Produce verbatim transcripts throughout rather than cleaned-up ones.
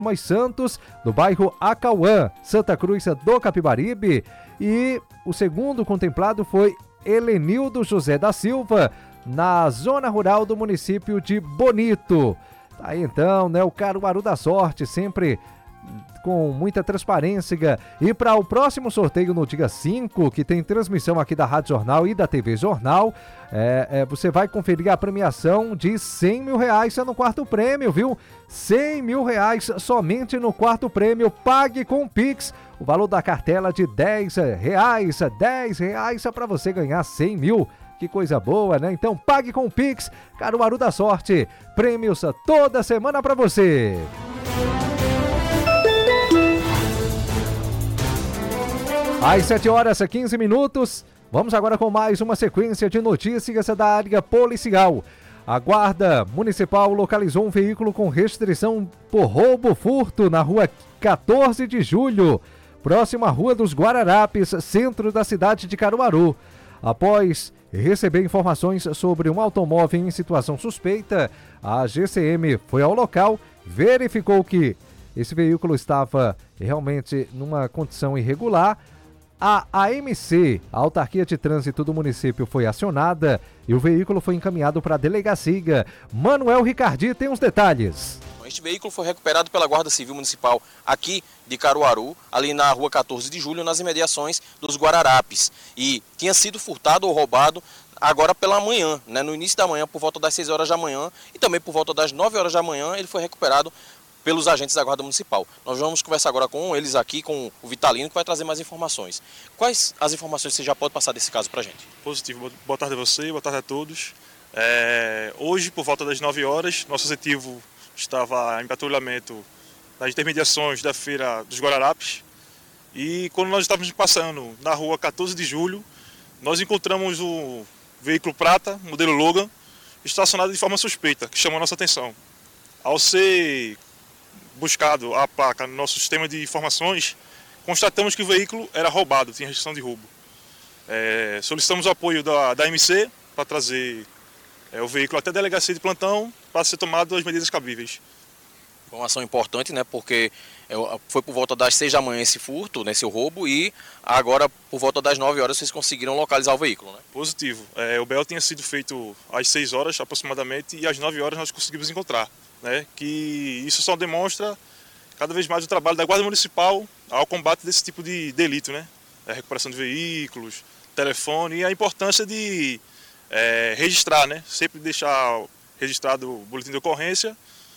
Mas Santos, no bairro Acauã, Santa Cruz do Capibaribe. E o segundo contemplado foi Helenildo José da Silva, na zona rural do município de Bonito. Tá aí então, né, o Caruaru da Sorte, sempre com muita transparência. E para o próximo sorteio no dia cinco, que tem transmissão aqui da Rádio Jornal e da T V Jornal, é, é, você vai conferir a premiação de cem mil reais no quarto prêmio, viu? cem mil reais somente no quarto prêmio. Pague com Pix. O valor da cartela de dez reais, dez reais para você ganhar cem mil. Que coisa boa, né? Então pague com Pix. Caruaru da Sorte. Prêmios toda semana para você. Às sete horas e quinze minutos, vamos agora com mais uma sequência de notícias da área policial. A Guarda Municipal localizou um veículo com restrição por roubo-furto na rua quatorze de julho, próxima à Rua dos Guararapes, centro da cidade de Caruaru. Após receber informações sobre um automóvel em situação suspeita, a G C M foi ao local, verificou que esse veículo estava realmente numa condição irregular. A A M C, a Autarquia de Trânsito do município, foi acionada e o veículo foi encaminhado para a delegacia. Manuel Ricardi tem os detalhes. Este veículo foi recuperado pela Guarda Civil Municipal aqui de Caruaru, ali na rua quatorze de julho, nas imediações dos Guararapes. E tinha sido furtado ou roubado agora pela manhã, né? No início da manhã, por volta das seis horas da manhã, e também por volta das nove horas da manhã, ele foi recuperado pelos agentes da Guarda Municipal. Nós vamos conversar agora com eles aqui, com o Vitalino, que vai trazer mais informações. Quais as informações você já pode passar desse caso para a gente? Positivo. Boa tarde a você, boa tarde a todos. É, hoje, por volta das nove horas, nosso executivo estava em patrulhamento nas intermediações da Feira dos Guararapes. E quando nós estávamos passando na rua quatorze de julho, nós encontramos o veículo prata, modelo Logan, estacionado de forma suspeita, que chamou a nossa atenção. Ao ser buscado a placa no nosso sistema de informações, constatamos que o veículo era roubado, tinha restrição de roubo. É, solicitamos o apoio da, da A M C para trazer é, o veículo até a delegacia de plantão para ser tomado as medidas cabíveis. Uma ação importante, né? Porque foi por volta das seis da manhã esse furto, né, esse roubo, e agora por volta das nove horas vocês conseguiram localizar o veículo, né? Positivo. É, o B O tinha sido feito às seis horas aproximadamente e às nove horas nós conseguimos encontrar. Né, que isso só demonstra cada vez mais o trabalho da Guarda Municipal ao combate desse tipo de delito, né? A recuperação de veículos, telefone e a importância de é, registrar, né? Sempre deixar registrado o boletim de ocorrência,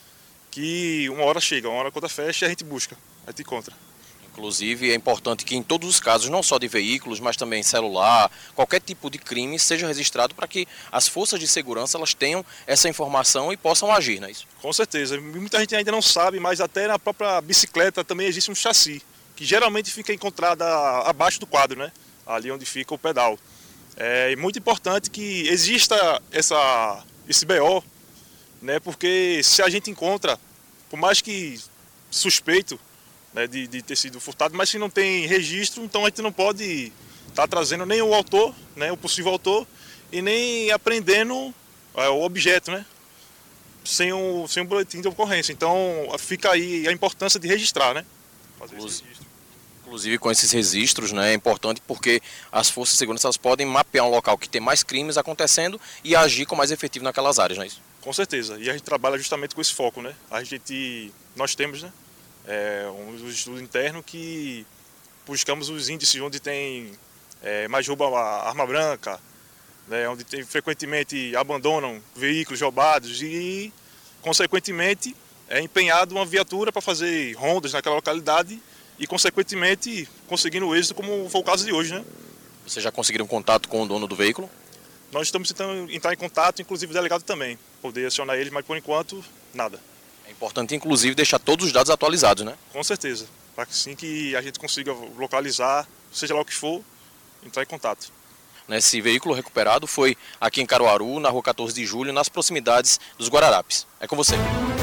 que uma hora chega, uma hora a conta fecha e a gente busca, a gente encontra. Inclusive, é importante que em todos os casos, não só de veículos, mas também celular, qualquer tipo de crime seja registrado para que as forças de segurança elas tenham essa informação e possam agir, não é isso? Com certeza. Muita gente ainda não sabe, mas até na própria bicicleta também existe um chassi, que geralmente fica encontrada abaixo do quadro, né? Ali onde fica o pedal. É muito importante que exista essa, esse B O, né? Porque se a gente encontra, por mais que suspeito, né, de, de ter sido furtado, mas se não tem registro, então a gente não pode estar tá trazendo nem o autor, né, o possível autor, e nem apreendendo é, o objeto, né, sem o, sem o boletim de ocorrência. Então fica aí a importância de registrar, né? Fazer esse registro. Inclusive com esses registros, né, é importante porque as forças de segurança elas podem mapear um local que tem mais crimes acontecendo e agir com mais efetivo naquelas áreas, não é isso? Com certeza, e a gente trabalha justamente com esse foco, né? A gente, nós temos, né? É um estudo interno que buscamos os índices onde tem é, mais roubo a arma branca, né, onde tem, frequentemente abandonam veículos roubados e, consequentemente, é empenhado uma viatura para fazer rondas naquela localidade e, consequentemente, conseguindo o êxito como foi o caso de hoje, né? Vocês já conseguiram contato com o dono do veículo? Nós estamos tentando entrar em contato, inclusive o delegado também, poder acionar ele, mas por enquanto, nada. É importante, inclusive, deixar todos os dados atualizados, né? Com certeza, para que assim que a gente consiga localizar, seja lá o que for, entrar em contato. Esse veículo recuperado foi aqui em Caruaru, na rua quatorze de julho, nas proximidades dos Guararapes. É com você.